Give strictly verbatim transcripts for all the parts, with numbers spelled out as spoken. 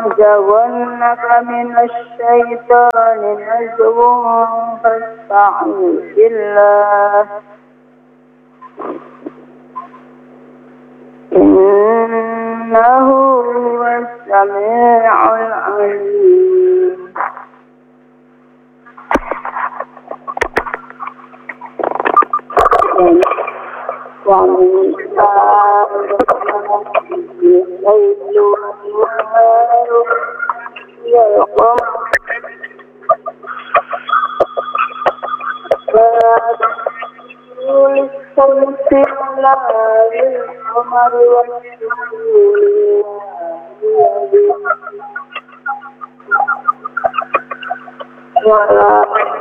ينزغنك من الشيطان نزغ فاستعذ بالله إنه هو السميع العليم. ومن الليل والنهار والقمر للشمس ولا للقمر ولا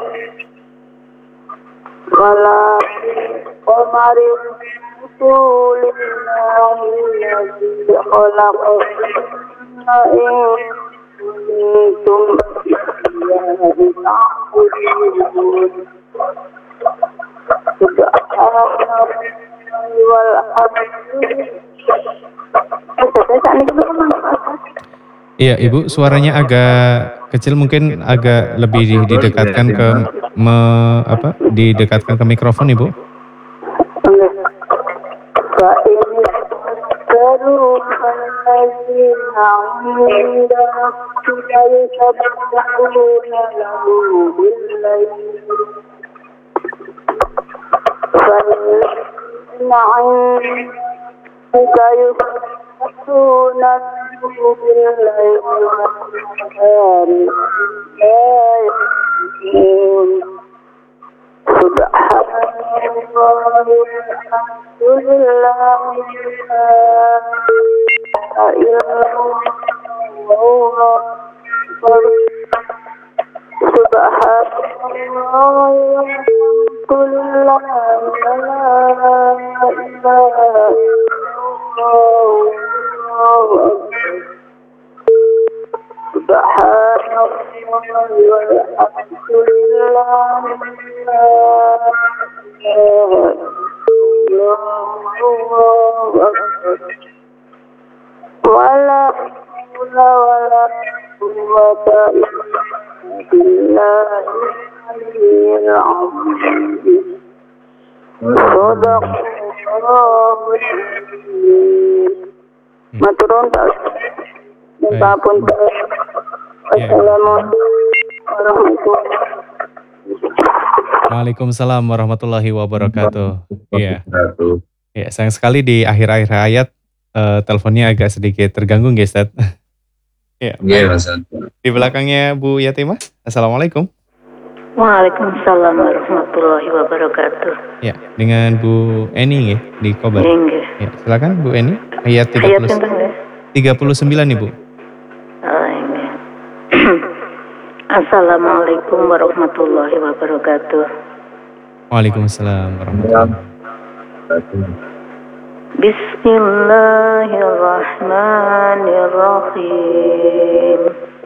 ولا قمر رسول الله الذي خلقهن إن كنتم إياه تعبدون سبحان الله والحمد. Iya, Ibu, suaranya agak kecil, mungkin agak lebih didekatkan ke me, apa? Didekatkan ke mikrofon, Ibu. Maturun tak minta pun Assalamualaikum warahmatullahi wabarakatuh. Waalaikumsalam warahmatullahi wabarakatuh. Iya. Ya, sayang sekali di akhir-akhir ayat uh, teleponnya agak sedikit terganggu, guys. Iya. Iya, Di belakangnya Bu Yatimah. Assalamualaikum. Waalaikumsalam warahmatullahi wabarakatuh. Ya, dengan Bu Eni ya, di Kobar. Ya, silakan Bu Eni. Ayat tiga puluh, tiga puluh sembilan Ibu. Oh, ini. Assalamualaikum warahmatullahi wabarakatuh. Waalaikumsalam warahmatullahi wabarakatuh. Bismillahirrahmanirrahim.